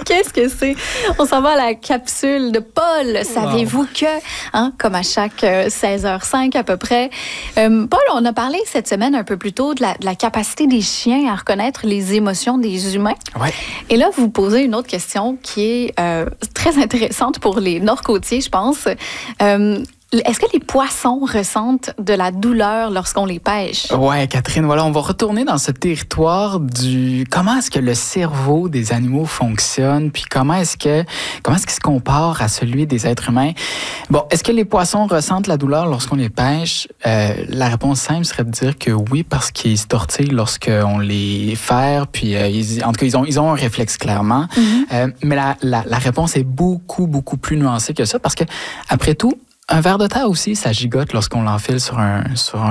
Qu'est-ce que c'est? On s'en va à la capsule de Paul. Savez-vous que, comme à chaque 16h05 à peu près, Paul, on a parlé cette semaine un peu plus tôt de la capacité des chiens à reconnaître les émotions des humains. Ouais. Et là, vous posez une autre question qui est très intéressante pour les Nord-Côtiers, je pense. Est-ce que les poissons ressentent de la douleur lorsqu'on les pêche? Ouais, Catherine, voilà, on va retourner dans ce territoire du comment est-ce que le cerveau des animaux fonctionne, puis comment est-ce qu'il se compare à celui des êtres humains. Bon, est-ce que les poissons ressentent la douleur lorsqu'on les pêche? La réponse simple serait de dire que oui, parce qu'ils se tortillent lorsqu'on les ferre, puis en tout cas, ils ont un réflexe clairement. Mm-hmm. Mais la réponse est beaucoup, beaucoup plus nuancée que ça, parce que après tout, un ver de terre aussi, ça gigote lorsqu'on l'enfile sur un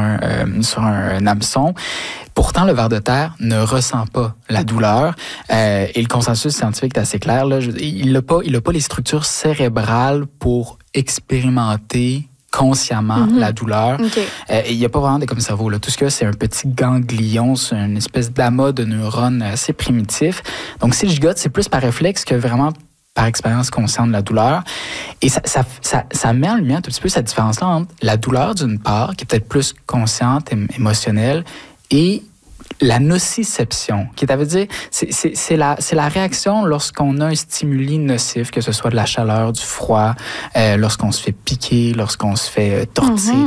hameçon. Pourtant, le ver de terre ne ressent pas la douleur. Et le consensus scientifique est assez clair. Là. Il n'a pas les structures cérébrales pour expérimenter consciemment la douleur. Okay. Il n'y a pas vraiment de comme cerveau. Là. Tout ce qu'il y a, c'est un petit ganglion, c'est une espèce d'amas de neurones assez primitif. Donc, s'il gigote, c'est plus par réflexe que vraiment par expérience consciente de la douleur. Et ça met en lumière un petit peu cette différence-là entre la douleur d'une part, qui est peut-être plus consciente, émotionnelle, et la nociception, qui veut dire, c'est la réaction lorsqu'on a un stimuli nocif, que ce soit de la chaleur, du froid, lorsqu'on se fait piquer, lorsqu'on se fait tortiller,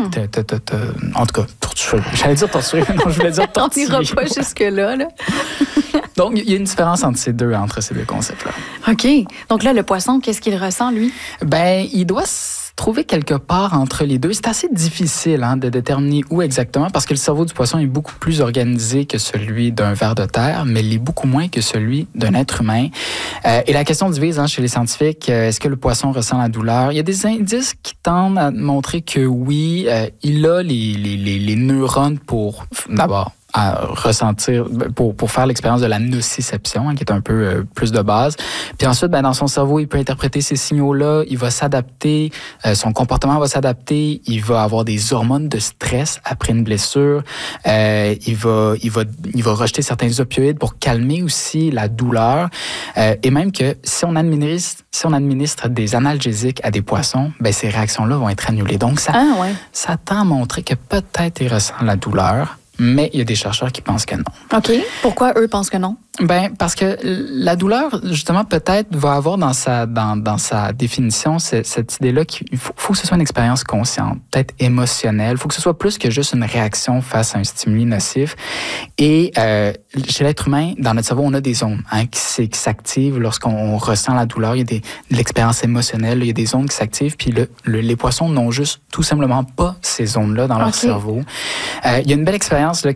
en tout cas, torturer. J'allais dire torturer, mais non, je voulais dire tortiller. On n'ira pas jusque-là, là. Donc, il y a une différence entre ces deux concepts-là. OK. Donc là, le poisson, qu'est-ce qu'il ressent, lui? Ben, il doit se trouver quelque part entre les deux. C'est assez difficile de déterminer où exactement, parce que le cerveau du poisson est beaucoup plus organisé que celui d'un ver de terre, mais il est beaucoup moins que celui d'un être humain. Et la question divise chez les scientifiques, est-ce que le poisson ressent la douleur? Il y a des indices qui tendent à montrer que oui, il a les neurones pour, d'abord, à ressentir, pour faire l'expérience de la nociception, qui est un peu plus de base. Puis ensuite, dans son cerveau, il peut interpréter ces signaux-là, il va s'adapter, son comportement va s'adapter, il va avoir des hormones de stress après une blessure, il va rejeter certains opioïdes pour calmer aussi la douleur, et même que si on administre des analgésiques à des poissons, ces réactions-là vont être annulées. Donc, ça tend à montrer que peut-être il ressent la douleur, mais il y a des chercheurs qui pensent que non. OK. Pourquoi eux pensent que non? Parce que la douleur, justement, peut-être va avoir dans sa définition cette idée-là qu'il faut que ce soit une expérience consciente, peut-être émotionnelle. Il faut que ce soit plus que juste une réaction face à un stimuli nocif. Et chez l'être humain, dans notre cerveau, on a des zones qui s'activent lorsqu'on ressent la douleur. Il y a de l'expérience émotionnelle, il y a des zones qui s'activent. Puis les poissons n'ont juste tout simplement pas ces zones-là dans leur cerveau. Il y a une belle expérience là,